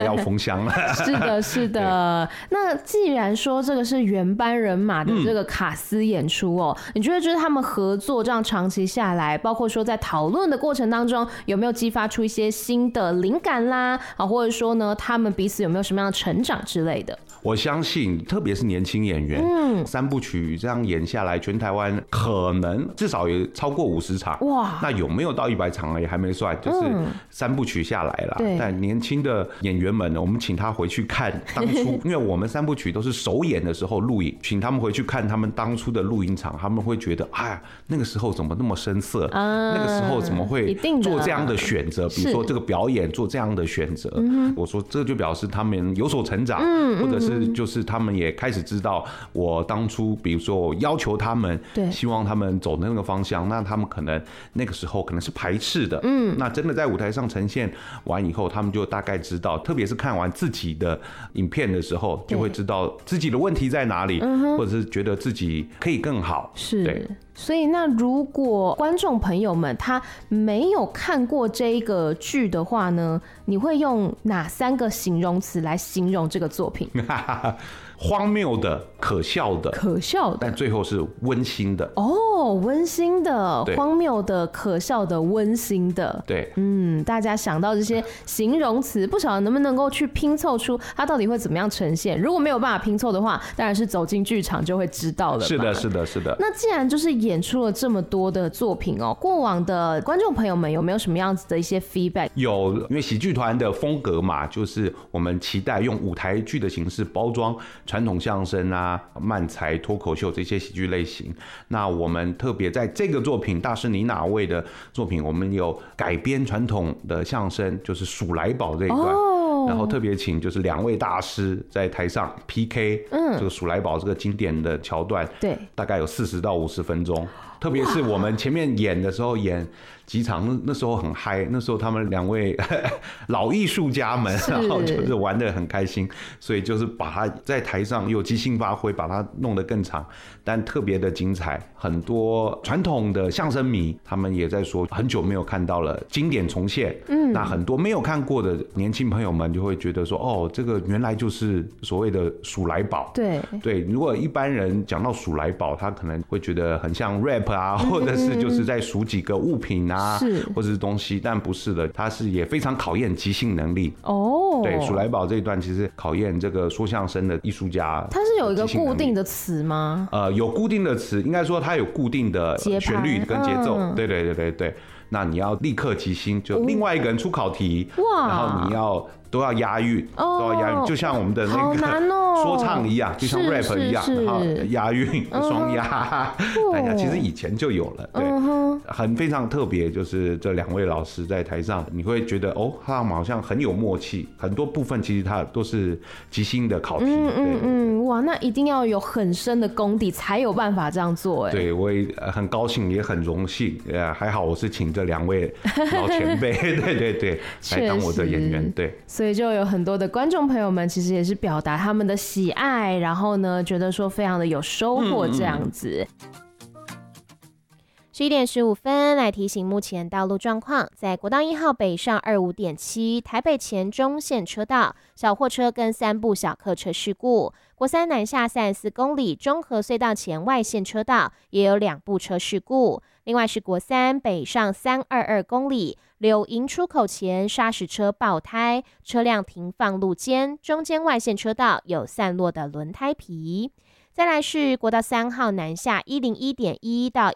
要封箱了。 是的，是的。那既然说这个是原班人马的这个卡司演出哦，你觉得就是他们合作这样长期下来，包括说在讨论的过程当中，有没有激发出一些新的灵感啦？或者说呢，他们彼此有没有什么样的成长之类的？ 我相信，特别是年轻演员，3部曲这样演下来，全台湾可能至少有超过50场。哇！那有没有到100场也还没算，就是3部曲下来了。但年轻的演员们，我们请他回去看当初，因为我们3部曲都是首演的时候录影，请他们回去看他们当初的录音场，他们会觉得，哎呀，那个时候怎么那么生涩？那个时候怎么会做这样的选择？比如说这个表演做这样的选择，我说这就表示他们有所成长，或者是就是他们也开始知道我当初，比如说我要求他们，希望他们走的那个方向，那他们可能那个时候可能是排斥的，那真的在舞台上呈现完以后，他们就大概知道，特别是看完自己的影片的时候，就会知道自己的问题在哪里，或者是觉得自己可以更好。 是， 对。 所以那如果观众朋友们他没有看过这一个剧的话呢，你会用哪3个形容词来形容这个作品？ 荒谬的、可笑的、但最后是温馨的。 哦，温馨的、荒谬的、可笑的、温馨的。 对， 大家想到这些形容词，不晓得能不能够去拼凑出它到底会怎么样呈现？如果没有办法拼凑的话，当然是走进剧场就会知道了。 是的，是的，是的。 那既然就是演出了这么多的作品哦，过往的观众朋友们有没有什么样子的一些 feedback？ 有，因为喜剧团的风格嘛，就是我们期待用舞台剧的形式包装传统相声啊、漫才、脱口秀这些喜剧类型。那我们特别在这个作品《大师你哪位》的作品，我们有改编传统的相声，就是数来宝这一段。然后特别请就是2位大师在台上 PK，这个数来宝这个经典的桥段，对，大概有40到50分钟。特别是我们前面演的时候，演几场，那时候很嗨，那时候他们2位老艺术家们，然后就是玩得很开心，所以就是把它在台上又即兴发挥，把它弄得更长，但特别的精彩。很多传统的相声迷，他们也在说很久没有看到了经典重现。那很多没有看过的年轻朋友们就会觉得说，哦，这个原来就是所谓的数来宝。对，如果一般人讲到数来宝，他可能会觉得很像 rap 啊，或者是就是在数几个物品啊，或者是东西，但不是的，它是也非常考验即兴能力。对，数来宝这一段其实考验这个说相声的艺术家。它是有一个固定的词吗？ 有固定的词，应该说它有固定的旋律跟节奏。对。那你要立刻即兴，就另外一个人出考题，然后你都要押韵，就像我们的那个说唱一样，就像 rap 一样，然后押韵、双押，其实以前就有了，对，很非常特别。就是这2位老师在台上，你会觉得哦，他们好像很有默契，很多部分其实他都是即兴的考题。 哇，那一定要有很深的功底才有办法这样做。 对，我也很高兴，也很荣幸，还好我是请这2位老前辈，对，来当我的演员，对。 所以就有很多的观众朋友们其实也是表达他们的喜爱，然后呢觉得说非常的有收获这样子。11点15分，来提醒目前道路状况。在国道1号北上25.7台北前中线车道，小货车跟3部小客车事故。国3南下34公里中和隧道前外线车道也有2部车事故。另外是国3北上322公里，柳营出口前砂石车爆胎，车辆停放路肩，中间外线车道有散落的轮胎皮。再来是国道3号南下101.1到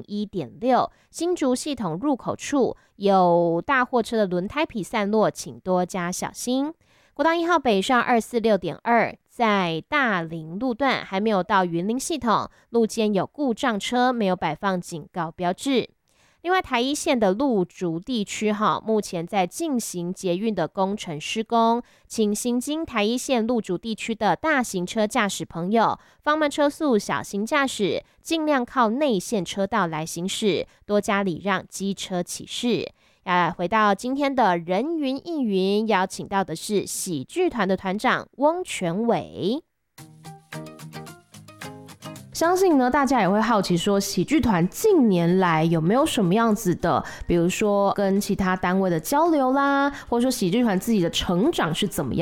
101.6，新竹系统入口处有大货车的轮胎皮散落，请多加小心。国道1号北上246.2，在大林路段还没有到云林系统，路肩有故障车，没有摆放警告标志。另外，台一线的路竹地区目前在进行捷运的工程施工，请行经台一线路竹地区的大型车驾驶朋友放慢车速，小心驾驶，尽量靠内线车道来行驶，多加礼让机车骑士。回到今天的人云亦云，邀请到的是喜剧团的团长翁全伟。相信呢，大家也会好奇说，喜剧团近年来有没有什么样子的，比如说跟其他单位的交流啦，或者说喜剧团自己的成长是怎么样？